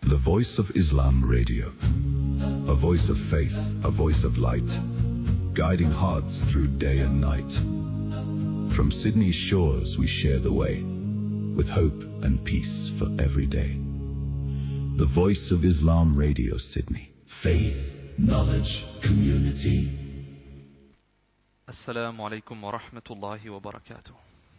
The Voice of Islam Radio. A voice of faith, a voice of light, guiding hearts through day and night. From Sydney's shores we share the way, with hope and peace for every day. The Voice of Islam Radio, Sydney. Faith, knowledge, community. Assalamu alaikum wa rahmatullahi wa barakatuh.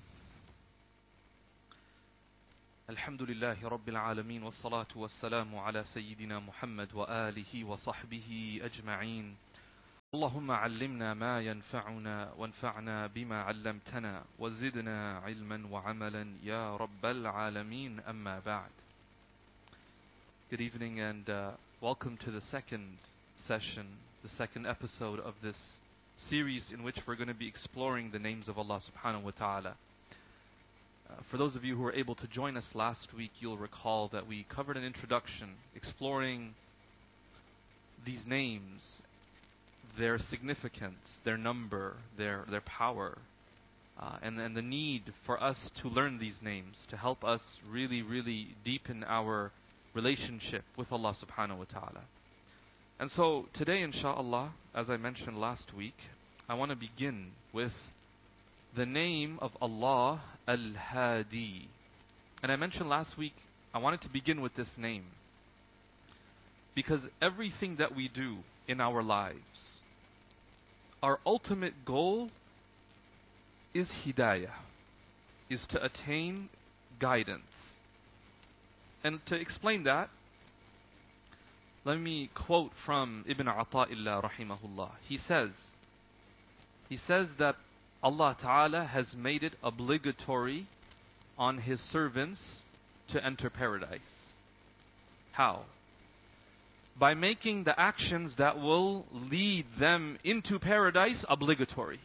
Alhamdulillahi Rabbil Alameen wa salatu wa salamu ala Sayyidina Muhammad wa alihi wa sahbihi ajma'een. Allahumma allimna ma yanfa'una wanfa'na bima 'allamtana wa zidna 'ilman wa 'amalan ya Rabbal Alameen, amma ba'd. Good evening and welcome to the second session, the second episode of this series in which we're going to be exploring the names of Allah subhanahu wa ta'ala. For those of you who were able to join us last week, you'll recall that we covered an introduction exploring these names, their significance, their number, their power, and the need for us to learn these names to help us really deepen our relationship with Allah subhanahu wa ta'ala. And so today, inshallah, as I mentioned last week, I want to begin with the name of Allah Al-Hadi. And I mentioned last week, I wanted to begin with this name because everything that we do in our lives, our ultimate goal is hidayah, is to attain guidance. And to explain that, let me quote from Ibn Ata'illah rahimahullah. He says that Allah Ta'ala has made it obligatory on His servants to enter paradise. How? By making the actions that will lead them into paradise obligatory.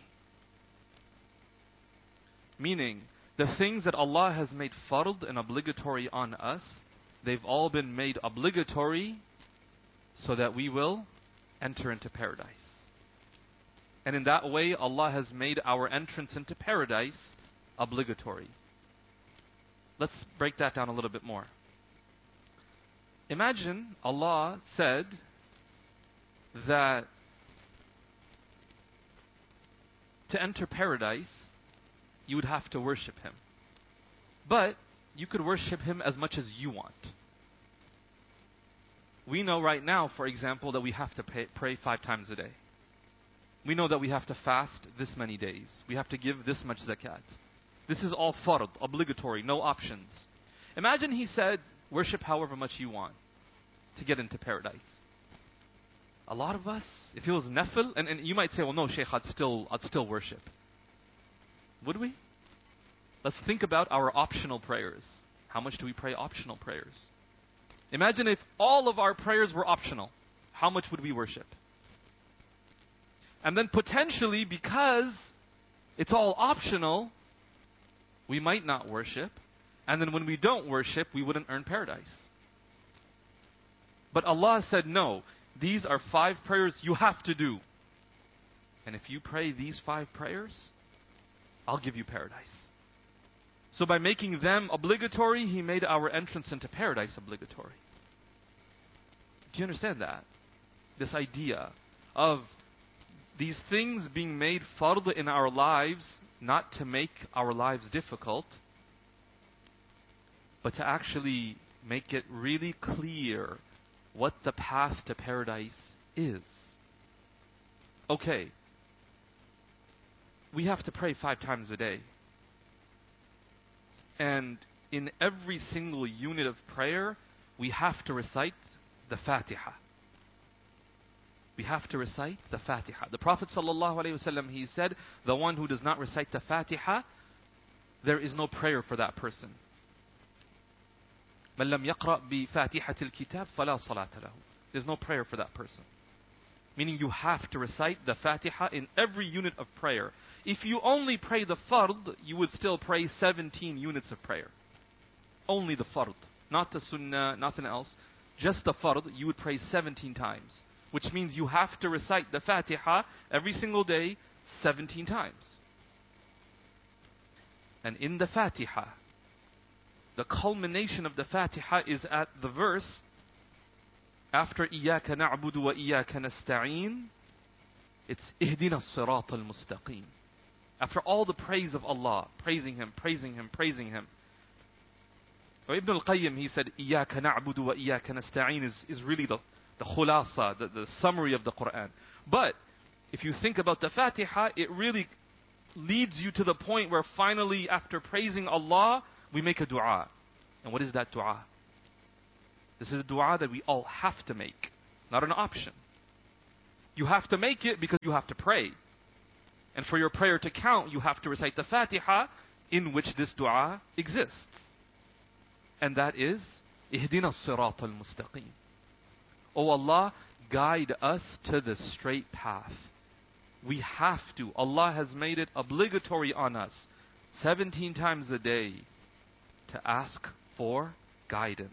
Meaning, the things that Allah has made fard and obligatory on us, they've all been made obligatory so that we will enter into paradise. And in that way, Allah has made our entrance into paradise obligatory. Let's break that down a little bit more. Imagine Allah said that to enter paradise, you would have to worship Him. But you could worship Him as much as you want. We know right now, for example, that we have to pray 5 times a day. We know that we have to fast this many days. We have to give this much zakat. This is all fard, obligatory, no options. Imagine He said, worship however much you want to get into paradise. A lot of us, if it was nafil, and you might say, well, no, Shaykh, I'd still worship. Would we? Let's think about our optional prayers. How much do we pray optional prayers? Imagine if all of our prayers were optional. How much would we worship? And then potentially, because it's all optional, we might not worship. And then when we don't worship, we wouldn't earn paradise. But Allah said, no, these are 5 prayers you have to do. And if you pray these 5 prayers, I'll give you paradise. So by making them obligatory, He made our entrance into paradise obligatory. Do you understand that? This idea of these things being made fard in our lives, not to make our lives difficult, but to actually make it really clear what the path to paradise is. Okay, we have to pray 5 times a day. And in every single unit of prayer, we have to recite the Fatiha. We have to recite the Fatiha. The Prophet ﷺ, he said, the one who does not recite the Fatiha, there is no prayer for that person. مَنْ لَمْ يَقْرَأْ بِفَاتِحَةِ الْكِتَابِ فَلَا صَلَاةَ لَهُ. There's no prayer for that person. Meaning you have to recite the Fatiha in every unit of prayer. If you only pray the fard, you would still pray 17 units of prayer. Only the fard. Not the sunnah, nothing else. Just the fard, you would pray 17 times. Which means you have to recite the Fatiha every single day 17 times. And in the Fatiha, the culmination of the Fatiha is at the verse After إِيَّاكَ نَعْبُدُ وَإِيَّاكَ نَسْتَعِينُ, it's إِهْدِنَا الصِّرَاطَ الْمُسْتَقِيمِ. After all the praise of Allah, praising Him, praising Him, praising Him. Ibn al-Qayyim, he said, إِيَّاكَ نَعْبُدُ وَإِيَّاكَ نَسْتَعِينُ is really the khulasa, the summary of the Quran. But if you think about the Fatiha, it really leads you to the point where finally, after praising Allah, we make a dua. And what is that dua? This is a dua that we all have to make, not an option. You have to make it because you have to pray. And for your prayer to count, you have to recite the Fatiha, in which this dua exists. And that is, إِهْدِنَا الصِّرَاطَ الْمُسْتَقِيمِ. O Allah, guide us to the straight path. We have to. Allah has made it obligatory on us 17 times a day to ask for guidance.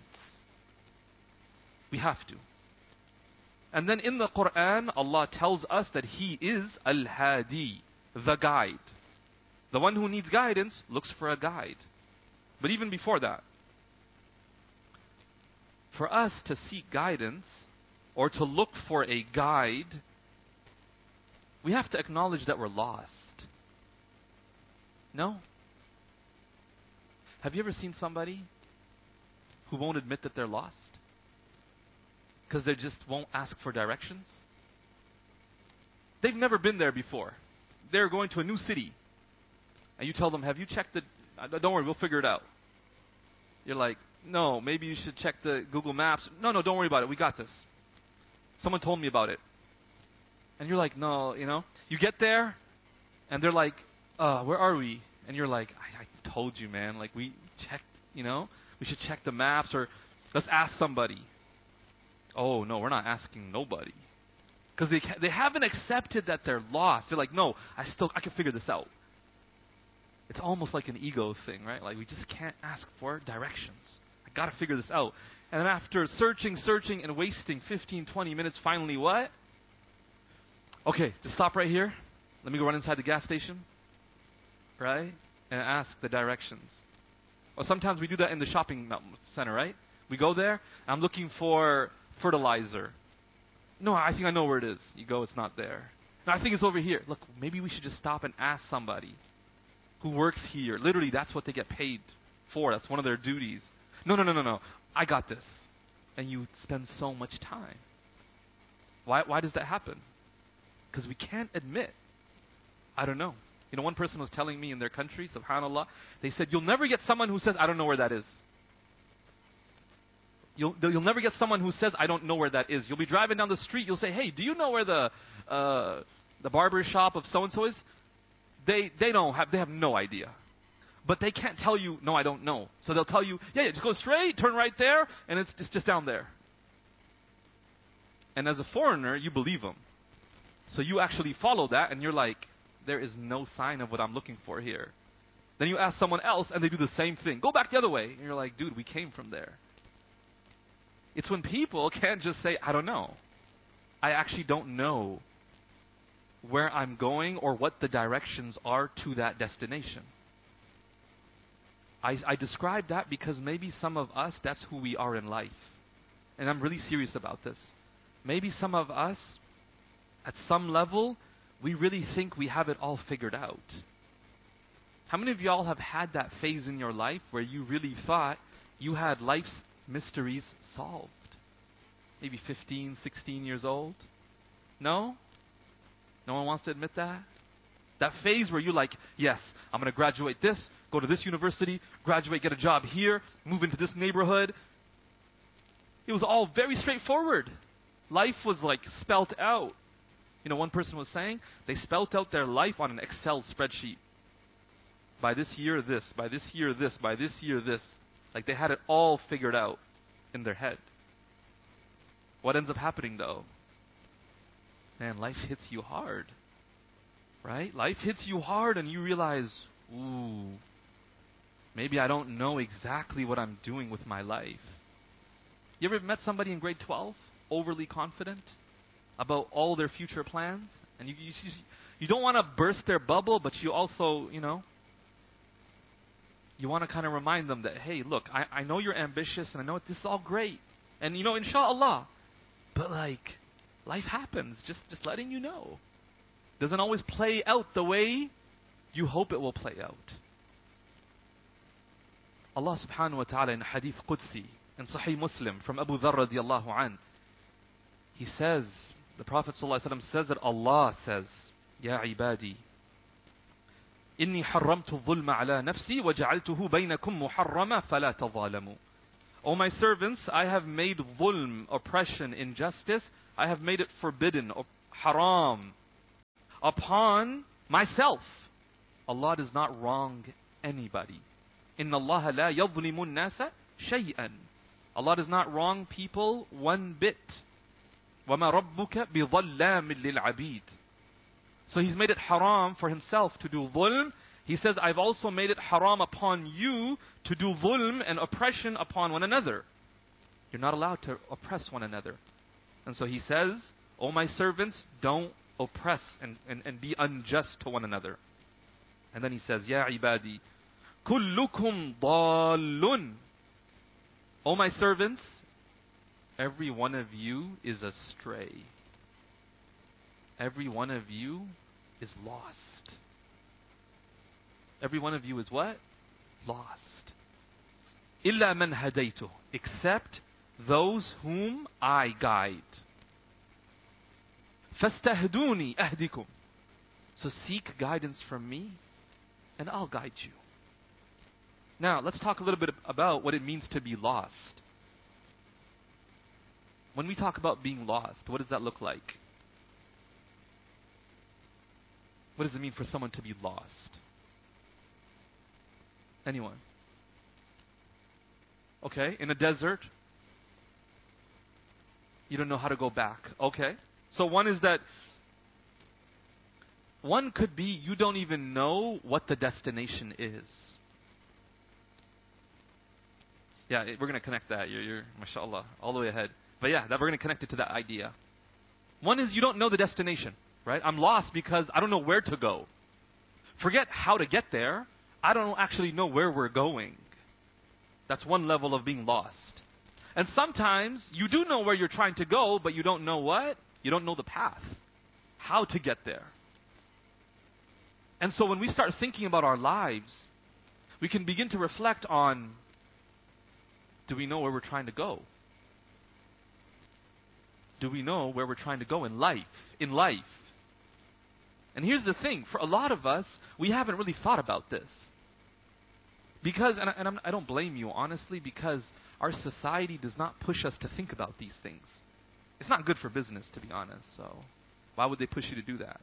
We have to. And then in the Quran, Allah tells us that He is Al-Hadi, the guide. The one who needs guidance looks for a guide. But even before that, for us to seek guidance or to look for a guide, we have to acknowledge that we're lost. No? Have you ever seen somebody who won't admit that they're lost? Because they just won't ask for directions? They've never been there before. They're going to a new city. And you tell them, have you checked the... Don't worry, we'll figure it out. You're like, no, maybe you should check the Google Maps. No, don't worry about it. We got this. Someone told me about it. And you're like, no, You get there, and they're like, where are we? And you're like, I told you, man. Like, we checked, we should check the maps, or let's ask somebody. Oh, no, we're not asking nobody. Because they haven't accepted that they're lost. They're like, no, I can figure this out. It's almost like an ego thing, right? Like, we just can't ask for directions. I got to figure this out. And then after searching, and wasting 15, 20 minutes, finally what? Okay, just stop right here. Let me go run inside the gas station. Right? And ask the directions. Or sometimes we do that in the shopping center, right? We go there. I'm looking for fertilizer. No, I think I know where it is. You go, it's not there. No, I think it's over here. Look, maybe we should just stop and ask somebody who works here. Literally, that's what they get paid for. That's one of their duties. No. I got this. And you spend so much time. Why does that happen? Because we can't admit. I don't know. One person was telling me in their country, subhanAllah, they said, you'll never get someone who says, I don't know where that is. You'll never get someone who says, I don't know where that is. You'll be driving down the street, you'll say, hey, do you know where the barber shop of so-and-so is? They have no idea. But they can't tell you, no, I don't know. So they'll tell you, yeah, just go straight, turn right there, and it's just down there. And as a foreigner, you believe them. So you actually follow that, and you're like, there is no sign of what I'm looking for here. Then you ask someone else, and they do the same thing. Go back the other way. And you're like, dude, we came from there. It's when people can't just say, I don't know. I actually don't know where I'm going or what the directions are to that destination. I describe that because maybe some of us, that's who we are in life. And I'm really serious about this. Maybe some of us, at some level, we really think we have it all figured out. How many of y'all have had that phase in your life where you really thought you had life's mysteries solved? Maybe 15, 16 years old? No? No one wants to admit that? That phase where you're like, yes, I'm going to graduate this, go to this university, graduate, get a job here, move into this neighborhood. It was all very straightforward. Life was like spelt out. One person was saying they spelt out their life on an Excel spreadsheet. By this year, this. By this year, this. By this year, this. Like they had it all figured out in their head. What ends up happening, though? Man, life hits you hard. Right? Life hits you hard and you realize, ooh, maybe I don't know exactly what I'm doing with my life. You ever met somebody in grade 12, overly confident about all their future plans? And you don't want to burst their bubble, but you also, you want to kind of remind them that, hey, look, I know you're ambitious and I know this is all great. And, inshallah, But like, life happens. Just letting you know. Doesn't always play out the way you hope it will play out. Allah subhanahu wa ta'ala in Hadith Qudsi, in Sahih Muslim, from Abu Dharr radiallahu an, he says, the Prophet sallallahu alaihi wasallam says that Allah says, Ya ibadi, إني حرمت الظلم على نفسي وجعلته بينكم محرما فلا تظالموا. O my servants, I have made dhulm, oppression, injustice, I have made it forbidden, haram, upon myself. Allah does not wrong anybody. إن الله لا يظلم الناس شيئا. Allah does not wrong people one bit. وما ربك بظلام للعبيد. So He's made it haram for Himself to do dhulm. He says, I've also made it haram upon you to do dhulm and oppression upon one another. You're not allowed to oppress one another. And so He says, O my servants, don't oppress and be unjust to one another. And then He says, Ya ibadi, kullukum dallun. O my servants, every one of you is astray. Every one of you is lost. Every one of you is what? Lost. Illa man hadaytuh, except those whom I guide. Fastahduni ahdikum. So seek guidance from me, and I'll guide you. Now, let's talk a little bit about what it means to be lost. When we talk about being lost, what does that look like? What does it mean for someone to be lost? Anyone? Okay, in a desert, you don't know how to go back. Okay, so one is that, one could be you don't even know what the destination is. Yeah, we're going to connect that. You're mashallah, all the way ahead. But yeah, that we're going to connect it to that idea. One is you don't know the destination, right? I'm lost because I don't know where to go. Forget how to get there. I don't actually know where we're going. That's one level of being lost. And sometimes you do know where you're trying to go, but you don't know what? You don't know the path. How to get there. And so when we start thinking about our lives, we can begin to reflect on, do we know where we're trying to go? Do we know where we're trying to go in life? In life. And here's the thing, for a lot of us, we haven't really thought about this. Because, I don't blame you, honestly, because our society does not push us to think about these things. It's not good for business, to be honest, so why would they push you to do that?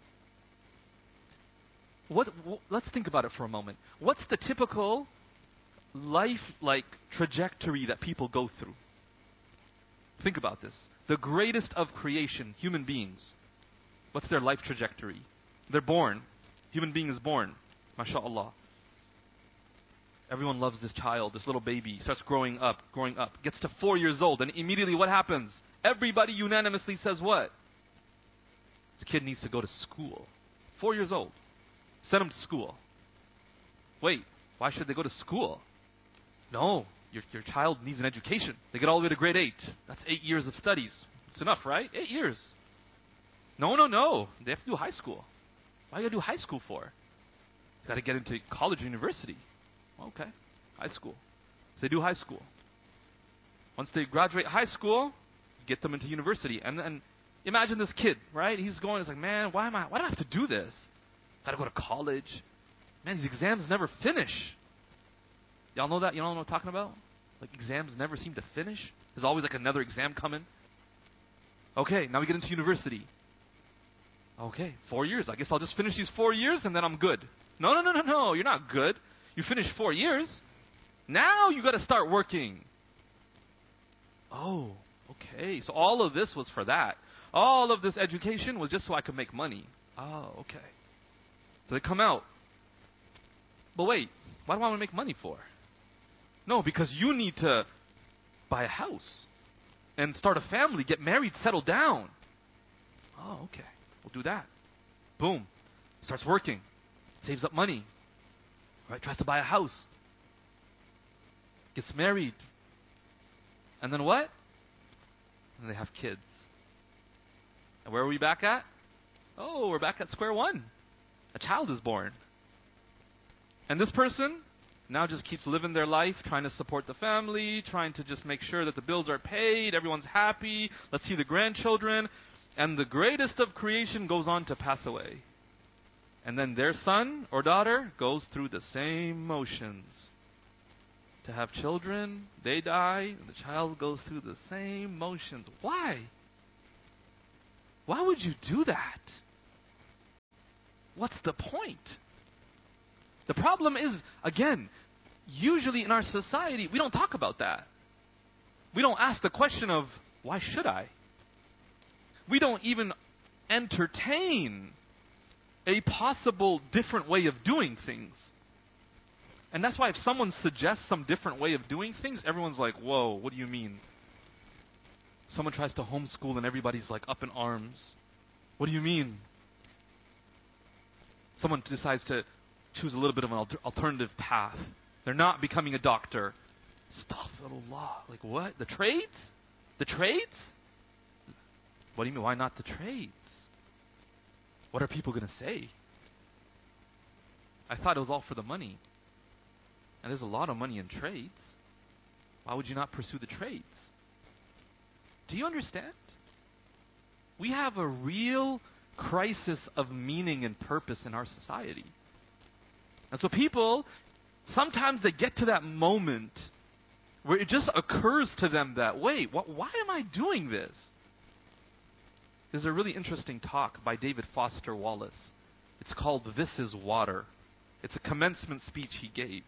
Let's think about it for a moment. What's the typical life trajectory that people go through? Think about this. The greatest of creation, human beings. What's their life trajectory? They're born. Human being is born. MashaAllah. Everyone loves this child, this little baby. Starts growing up. Gets to 4 years old. And immediately what happens? Everybody unanimously says what? This kid needs to go to school. 4 years old. Send him to school. Wait, why should they go to school? No, your child needs an education. They get all the way to grade 8. That's 8 years of studies. It's enough, right? 8 years. No. They have to do high school. Why do you got to do high school for? You got to get into college or university. Okay, high school. So they do high school. Once they graduate high school, get them into university. And then imagine this kid, right? He's like, man, why do I have to do this? Got to go to college. Man, these exams never finish. Y'all know that? You know what I'm talking about? Like exams never seem to finish. There's always like another exam coming. Okay, now we get into university. Okay, 4 years. I guess I'll just finish these 4 years and then I'm good. No. You're not good. You finished 4 years. Now you got to start working. Oh, okay. So all of this was for that. All of this education was just so I could make money. Oh, okay. So they come out. But wait, what do I want to make money for? No, because you need to buy a house and start a family, get married, settle down. Oh, okay. We'll do that. Boom. Starts working. Saves up money. Right? Tries to buy a house. Gets married. And then what? And they have kids. And where are we back at? Oh, we're back at square one. A child is born. And this person now just keeps living their life, trying to support the family, trying to just make sure that the bills are paid, everyone's happy, let's see the grandchildren. And the greatest of creation goes on to pass away. And then their son or daughter goes through the same motions. To have children, they die, and the child goes through the same motions. Why? Why would you do that? What's the point? The problem is, again, usually in our society, we don't talk about that. We don't ask the question of, why should I? We don't even entertain a possible different way of doing things. And that's why if someone suggests some different way of doing things, everyone's like, whoa, what do you mean? Someone tries to homeschool and everybody's like up in arms. What do you mean? Someone decides to choose a little bit of an alternative path. They're not becoming a doctor. Astaghfirullah. Like what? The trades? The trades? What do you mean? Why not the trades? What are people going to say? I thought it was all for the money. And there's a lot of money in trades. Why would you not pursue the trades? Do you understand? We have a real crisis of meaning and purpose in our society. And so people, sometimes they get to that moment where it just occurs to them that, wait, why am I doing this? There's a really interesting talk by David Foster Wallace. It's called This is Water. It's a commencement speech he gave.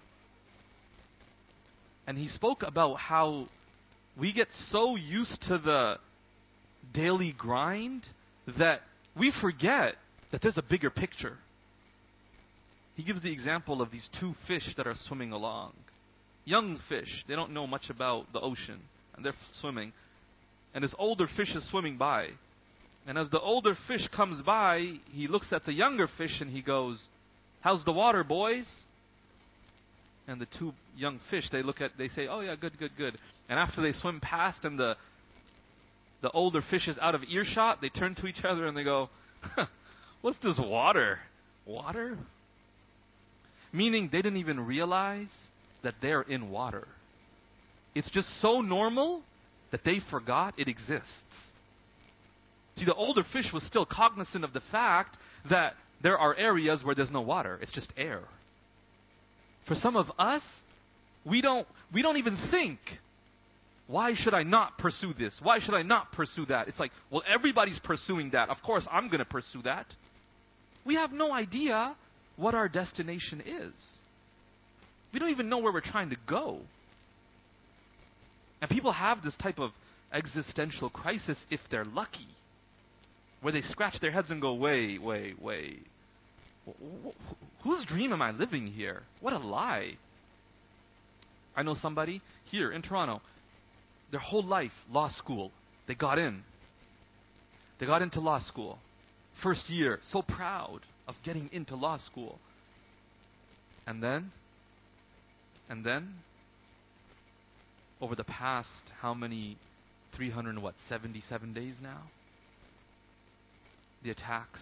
And he spoke about how we get so used to the daily grind that we forget that there's a bigger picture. He gives the example of these two fish that are swimming along. Young fish, they don't know much about the ocean, and they're swimming. And this older fish is swimming by. And as the older fish comes by, he looks at the younger fish and he goes, "How's the water, boys?" And the two young fish, they say, "Oh yeah, good, good, good." And after they swim past and the older fish is out of earshot, they turn to each other and they go, "What's this water? Water?" Meaning they didn't even realize that they're in water. It's just so normal that they forgot it exists. See, the older fish was still cognizant of the fact that there are areas where there's no water. It's just air. For some of us, we don't even think, why should I not pursue this? Why should I not pursue that? It's like, well, everybody's pursuing that. Of course, I'm going to pursue that. We have no idea what our destination is. We don't even know where we're trying to go. And people have this type of existential crisis if they're lucky, where they scratch their heads and go, wait. Whose dream am I living here? What a lie. I know somebody here in Toronto, their whole life, law school. They got in. They got into law school. First year, so proud of getting into law school. And then, over the past, how many, 377 days now? The attacks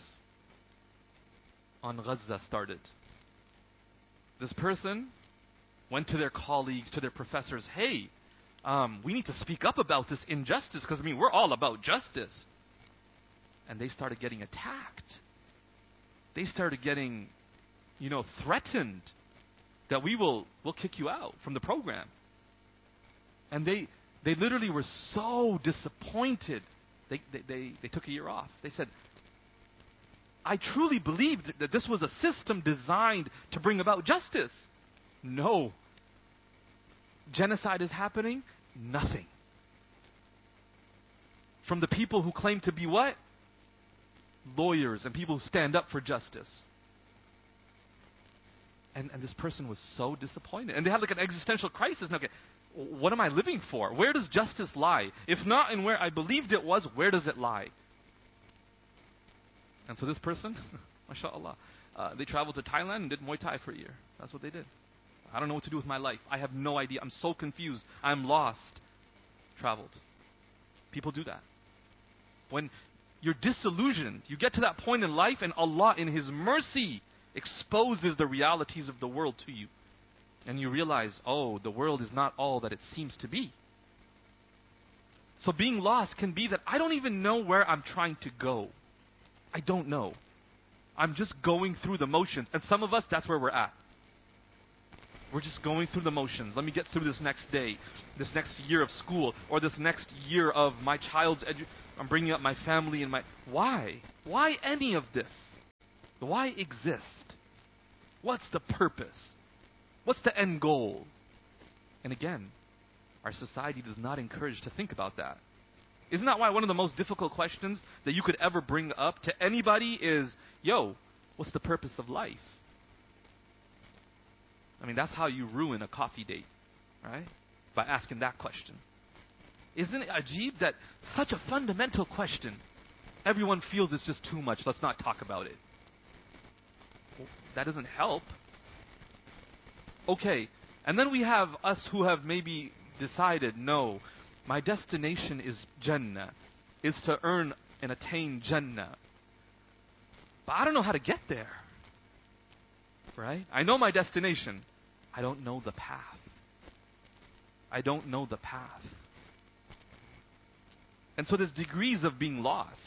on Gaza started. This person went to their colleagues, to their professors, hey, we need to speak up about this injustice because, we're all about justice. And they started getting attacked. They started getting, threatened that we'll kick you out from the program. And they literally were so disappointed. They took a year off. They said, I truly believed that this was a system designed to bring about justice. No. Genocide is happening? Nothing. From the people who claim to be what? Lawyers and people who stand up for justice. And this person was so disappointed. And they had like an existential crisis. Okay, what am I living for? Where does justice lie? If not in where I believed it was, where does it lie? And so this person, mashallah, they traveled to Thailand and did Muay Thai for a year. That's what they did. I don't know what to do with my life. I have no idea. I'm so confused. I'm lost. Traveled. People do that. When You're disillusioned. You get to that point in life and Allah in His mercy exposes the realities of the world to you. And you realize, oh, the world is not all that it seems to be. So being lost can be that I don't even know where I'm trying to go. I don't know. I'm just going through the motions. And some of us, that's where we're at. We're just going through the motions. Let me get through this next day, this next year of school, or this next year of my child's I'm bringing up my family and my... Why? Why any of this? Why exist? What's the purpose? What's the end goal? And again, our society does not encourage to think about that. Isn't that why one of the most difficult questions that you could ever bring up to anybody is, yo, what's the purpose of life? I mean, that's how you ruin a coffee date, right? By asking that question. Isn't it ajib that such a fundamental question, everyone feels it's just too much, let's not talk about it. Well, that doesn't help. Okay, and then we have us who have maybe decided, no, my destination is Jannah, is to earn and attain Jannah. But I don't know how to get there. Right? I know my destination. I don't know the path. I don't know the path. And so there's degrees of being lost.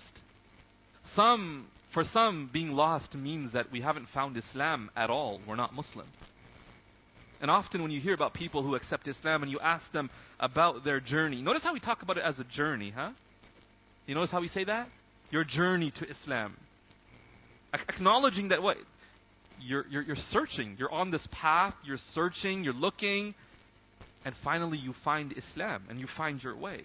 For some, being lost means that we haven't found Islam at all. We're not Muslim. And often when you hear about people who accept Islam and you ask them about their journey, notice how we talk about it as a journey, huh? You notice how we say that? Your journey to Islam. Acknowledging that what? You're searching. You're on this path. You're searching. You're looking. And finally you find Islam and you find your way.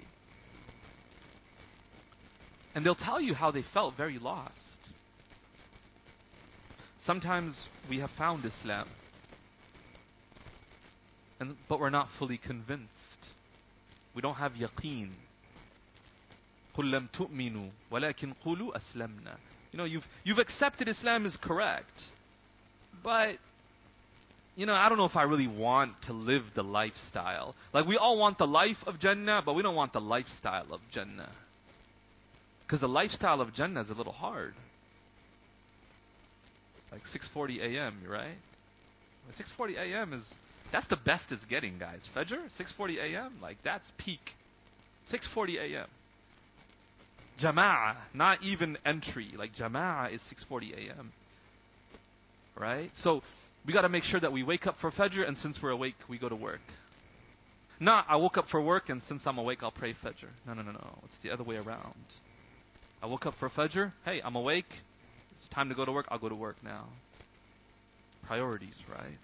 And they'll tell you how they felt very lost. Sometimes we have found Islam, but we're not fully convinced. We don't have yaqeen. قُلْ لَمْ تُؤْمِنُوا وَلَكِنْ قُولُوا أَسْلَمْنَا. You know, you've accepted Islam is correct. But, I don't know if I really want to live the lifestyle. Like, we all want the life of Jannah, but we don't want the lifestyle of Jannah. Because the lifestyle of Jannah is a little hard. Like 6:40 a.m., right? 6:40 a.m. that's the best it's getting, guys. Fajr, 6:40 a.m., like that's peak. 6:40 a.m. Jama'ah, not even entry. Like Jama'ah is 6:40 a.m. Right? So we got to make sure that we wake up for Fajr, and since we're awake, we go to work. Not, I woke up for work, and since I'm awake, I'll pray Fajr. No. It's the other way around. I woke up for Fajr. Hey, I'm awake. It's time to go to work. I'll go to work now. Priorities, right?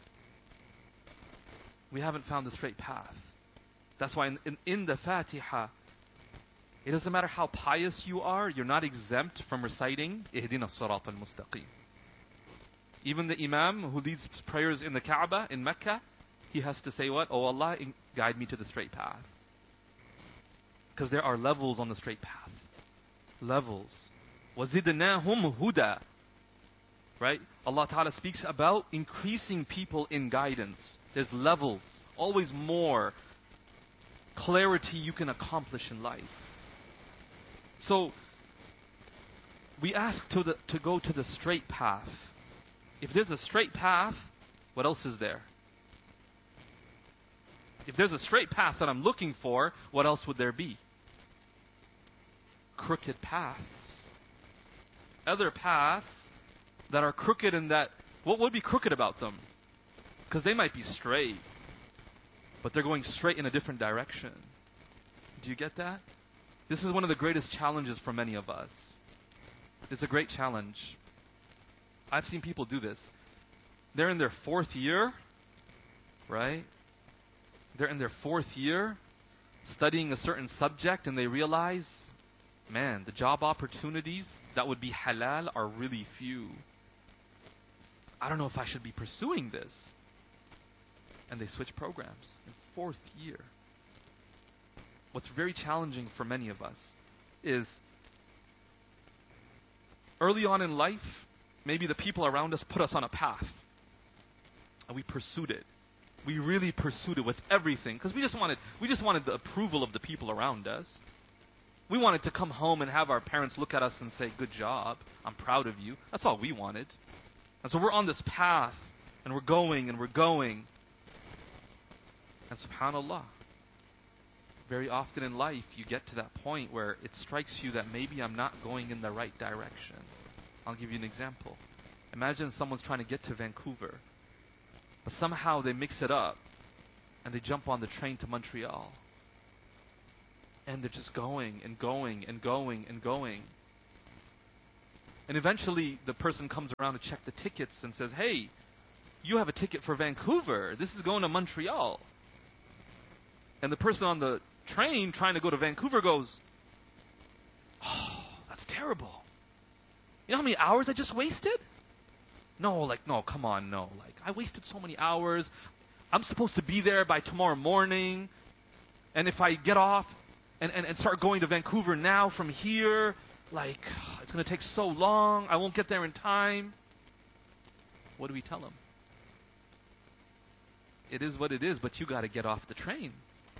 We haven't found the straight path. That's why in the Fatiha, it doesn't matter how pious you are, you're not exempt from reciting Ihdina as-Sirat al-Mustaqim. Even the Imam who leads prayers in the Kaaba in Mecca, he has to say what? Oh Allah, guide me to the straight path. Because there are levels on the straight path. Levels. وَزِدْنَاهُمْ هُدًى. Right? Allah Ta'ala speaks about increasing people in guidance. There's levels. Always more clarity you can accomplish in life. So, we ask to go to the straight path. If there's a straight path, what else is there? If there's a straight path that I'm looking for, what else would there be? Crooked paths. Other paths that are crooked and that, what would be crooked about them? Because they might be straight, but they're going straight in a different direction. Do you get that? This is one of the greatest challenges for many of us. It's a great challenge. I've seen people do this. They're in their 4th year, right? They're in their 4th year studying a certain subject, and they realize, man, the job opportunities that would be halal are really few. I don't know if I should be pursuing this. And they switch programs in 4th year. What's very challenging for many of us is early on in life, maybe the people around us put us on a path. And we pursued it. We really pursued it with everything. Because we just wanted the approval of the people around us. We wanted to come home and have our parents look at us and say, good job, I'm proud of you. That's all we wanted. And so we're on this path, and we're going, and we're going. And subhanAllah, very often in life, you get to that point where it strikes you that maybe I'm not going in the right direction. I'll give you an example. Imagine someone's trying to get to Vancouver, but somehow they mix it up, and they jump on the train to Montreal. And they're just going and going and going and going. And eventually the person comes around to check the tickets and says, hey, you have a ticket for Vancouver. This is going to Montreal. And the person on the train trying to go to Vancouver goes, oh, that's terrible. You know how many hours I just wasted? No, come on, no. I wasted so many hours. I'm supposed to be there by tomorrow morning. And if I get off and start going to Vancouver now from here, it's going to take so long. I won't get there in time. What do we tell them? It is what it is, but you got to get off the train.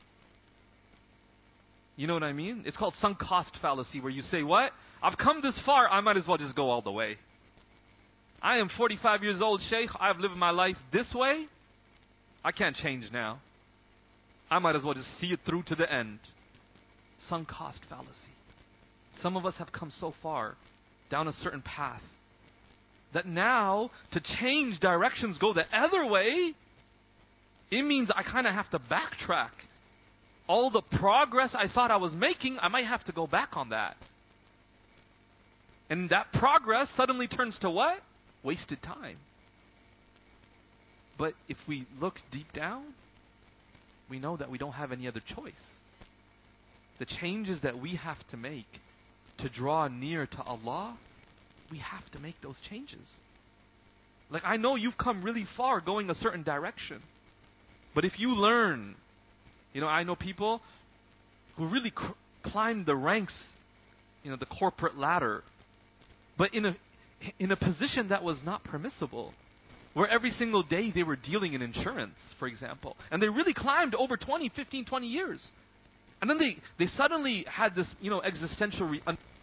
You know what I mean? It's called sunk cost fallacy, where you say, what? I've come this far, I might as well just go all the way. I am 45 years old, Sheikh. I've lived my life this way. I can't change now. I might as well just see it through to the end. Sunk cost fallacy. Some of us have come so far down a certain path that now to change directions, go the other way, it means I kind of have to backtrack. All the progress I thought I was making, I might have to go back on that. And that progress suddenly turns to what? Wasted time. But if we look deep down, we know that we don't have any other choice. The changes that we have to make to draw near to Allah, we have to make those changes. I know you've come really far going a certain direction. But if you learn, I know people who really climbed the ranks, the corporate ladder, but in a position that was not permissible, where every single day they were dealing in insurance, for example. And they really climbed over 20 years. And then they suddenly had this, existential